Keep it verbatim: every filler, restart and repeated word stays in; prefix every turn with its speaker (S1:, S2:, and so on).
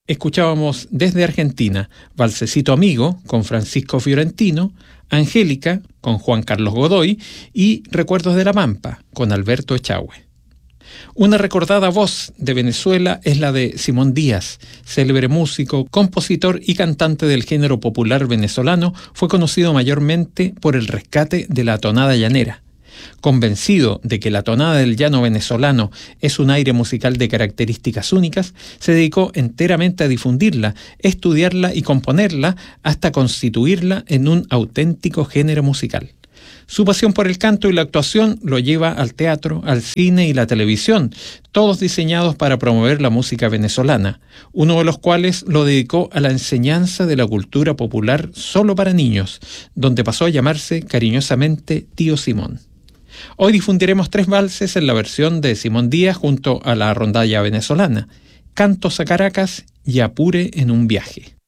S1: Escuchábamos desde Argentina Valsecito Amigo con Francisco Fiorentino, Angélica con Juan Carlos Godoy y Recuerdos de la Pampa con Alberto Echagüe. Una recordada voz de Venezuela es la de Simón Díaz, célebre músico, compositor y cantante del género popular venezolano. Fue conocido mayormente por el rescate de la tonada llanera. Convencido de que la tonada del llano venezolano es un aire musical de características únicas, se dedicó enteramente a difundirla, estudiarla y componerla hasta constituirla en un auténtico género musical. Su pasión por el canto y la actuación lo lleva al teatro, al cine y la televisión, todos diseñados para promover la música venezolana, uno de los cuales lo dedicó a la enseñanza de la cultura popular solo para niños, donde pasó a llamarse cariñosamente Tío Simón. Hoy difundiremos tres valses en la versión de Simón Díaz junto a la rondalla venezolana, Cantos a Caracas y Apure en un viaje.